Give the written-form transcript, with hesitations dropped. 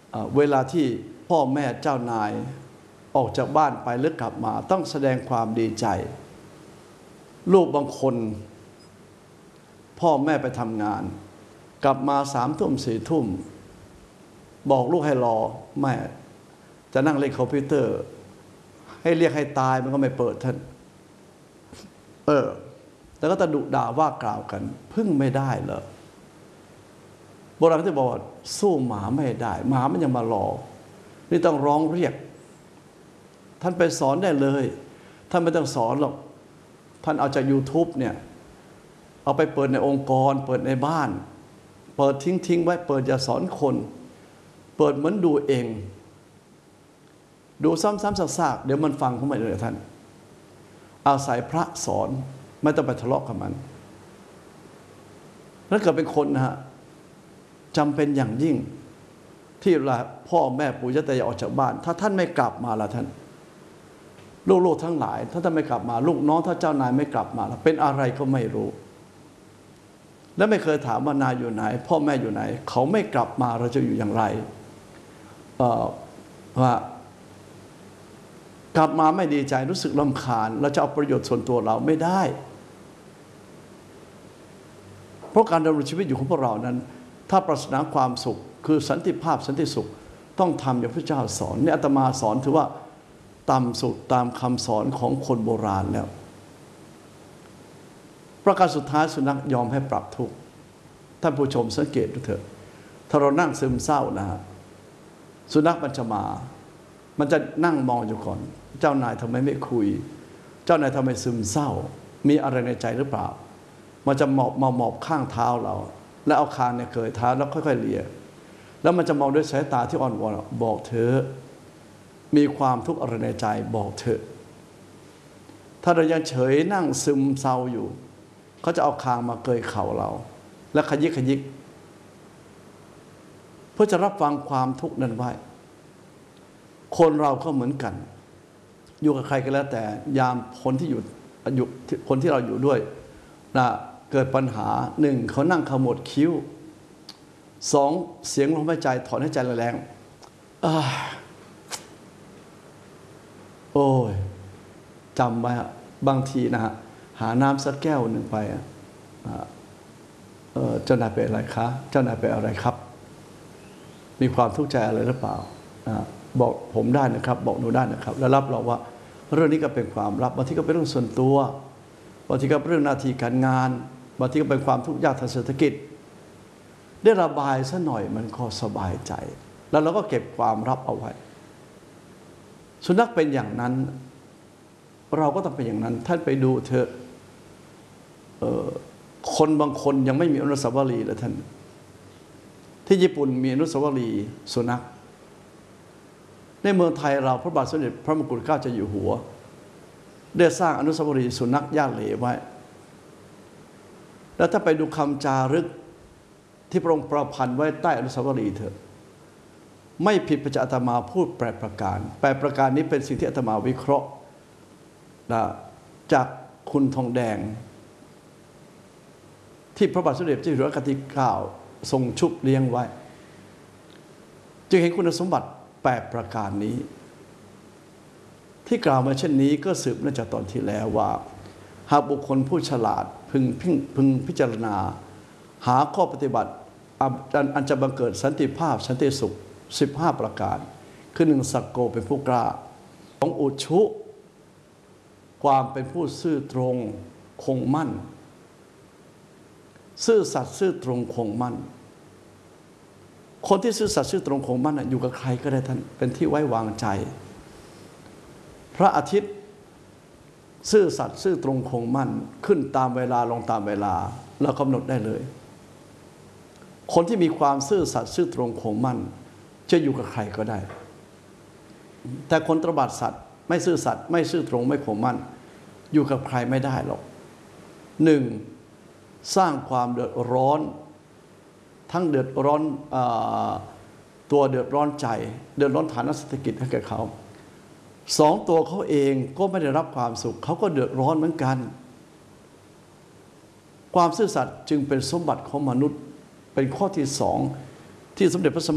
เวลาที่พ่อแม่เจ้านายออกจากบ้านไปหรือกลับมาต้องแสดงความดีใจลูกบางคนพ่อแม่ไปทำงานกลับมา3 ทุ่ม4 ทุ่มบอกลูกให้รอแม่จะนั่งเล่นคอมพิวเตอร์ให้เรียกให้ตายมันก็ไม่เปิดท่านแล้วก็ตะดุด่าว่ากล่าวกันพึ่งไม่ได้เหรอโบราณที่บอกว่าสู้หมาไม่ได้หมามันยังมารอนี่ต้องร้องเรียกท่านไปสอนได้เลยท่านไม่ต้องสอนหรอกท่านเอาจาก YouTube เนี่ยเอาไปเปิดในองค์กรเปิดในบ้านเปิดทิ้งไว้เปิดอย่าสอนคนเปิดเหมือนดูเองดูซ้ำๆซากๆเดี๋ยวมันฟังเข้ามาเลยท่านอาศัยพระสอนไม่ต้องไปทะเลาะกับมันถ้าเกิดเป็นคนนะฮะจำเป็นอย่างยิ่งที่เวลาพ่อแม่ปู่ย่าตายายออกจากบ้านถ้าท่านไม่กลับมาละท่านลูกๆทั้งหลายถ้าท่านไม่กลับมาลูกน้องถ้าเจ้านายไม่กลับมาเป็นอะไรก็ไม่รู้และไม่เคยถามว่านายอยู่ไหนพ่อแม่อยู่ไหนเขาไม่กลับมาเราจะอยู่อย่างไรว่ากลับมาไม่ดีใจรู้สึกรำคาญเราจะเอาประโยชน์ส่วนตัวเราไม่ได้เพราะการดำรงชีวิตอยู่ของพวกเรานั้นถ้าปรารถนาความสุขคือสันติภาพสันติสุขต้องทำอย่างพระเจ้าสอนเนี่ยอาตมาสอนถือว่าต่ำสุดตามคำสอนของคนโบราณแล้วประการสุดท้ายสุนัขยอมให้ปรับทุกข์ท่านผู้ชมสังเกตดูเถอะถ้าเรานั่งซึมเศร้านะฮะสุนัขมันจะมามันจะนั่งมองอยู่ก่อนเจ้านายทำไมไม่คุยเจ้านายทำไมซึมเศร้ามีอะไรในใจหรือเปล่ามันจะหมอบข้างเท้าเราแล้วเอาคางเนี่ยเกยเท้าแล้วค่อยๆเลียแล้วมันจะมองด้วยสายตาที่อ่อนวอนบอกเธอมีความทุกข์อะไรในใจบอกเธอถ้าเรายังเฉยนั่งซึมเศร้าอยู่เขาจะเอาคางมาเกยเข่าเราแล้วขยิกเพื่อจะรับฟังความทุกข์นั้นไว้คนเราก็เหมือนกันอยู่กับใครก็แล้วแต่ยามคนที่คนที่เราอยู่ด้วยนะเกิดปัญหา1เขานั่งขมวดคิ้ว2เสียงลมหายใจถอนหายใจแรงโอ้ยจำไว้บางทีนะฮะหาน้ำสักแก้วหนึ่งไปเจ้านายเป็นอะไรคะเจ้านายเป็นอะไรครับมีความทุกข์ใจอะไรหรือเปล่าบอกผมได้นะครับบอกหนูได้นะครับแล้วรับรองว่าเรื่องนี้ก็เป็นความลับบางทีก็เป็นเรื่องส่วนตัวบางทีก็เป็นเรื่องหน้าที่การงานบางทีก็เป็นความทุกข์ยากทางเศรษฐกิจได้ระบายซะหน่อยมันก็สบายใจแล้วเราก็เก็บความลับเอาไว้สุนัขเป็นอย่างนั้นเราก็ต้องเป็นอย่างนั้นท่านไปดูเถอะคนบางคนยังไม่มีอนุสาวรีย์เลยท่านที่ญี่ปุ่นมีอนุสาวรีย์สุนัขในเมืองไทยเราพระบาทสมเด็จพระมงกุฎเกล้าเจ้าอยู่หัวได้สร้างอนุสาวรีย์สุนัขย่าเหล่ไว้แล้วถ้าไปดูคำจารึกที่พระองค์ประพันธ์ไว้ใต้อนุสาวรีย์เถอะไม่ผิดพระอาตมาพูด8 ประการนี้เป็นสิ่งที่อาตมาวิเคราะห์จากคุณทองแดงที่พระบาทสมเด็จเจ้าอยู่หัวรัชกาลที่ 9ทรงชุบเลี้ยงไว้จึงเห็นคุณสมบัติ8 ประการนี้ที่กล่าวมาเช่นนี้ก็สืบเนื่องจากตอนที่แล้วว่าหากบุคคลผู้ฉลาดพึงพิจารณาหาข้อปฏิบัติอันจะบังเกิดสันติภาพสันติสุข15 ประการคือ1สักโกเป็นผู้กล้า2อุชุความเป็นผู้ซื่อตรงคงมั่นซื่อสัตย์ซื่อตรงคงมั่นคนที่ซื่อสัตย์ซื่อตรงคงมั่นอยู่กับใครก็ได้ท่านเป็นที่ไว้วางใจพระอาทิตย์ซื่อสัตย์ซื่อตรงคงมั่นขึ้นตามเวลาลงตามเวลาเรากำหนดได้เลยคนที่มีความซื่อสัตย์ซื่อตรงคงมั่นจะอยู่กับใครก็ได้แต่คนตบัดสัตย์ไม่ซื่อสัตย์ไม่ซื่อตรงไม่คงมั่นอยู่กับใครไม่ได้หรอก1สร้างความเดือดร้อนทั้งเดือดร้อนตัวเดือดร้อนใจเดือดร้อนฐานะเศรษฐกิจให้แก่เขา2ตัวเขาเองก็ไม่ได้รับความสุขเขาก็เดือดร้อนเหมือนกันความซื่อสัตย์จึงเป็นสมบัติของมนุษย์เป็นข้อที่2ที่สมเด็จพระสัม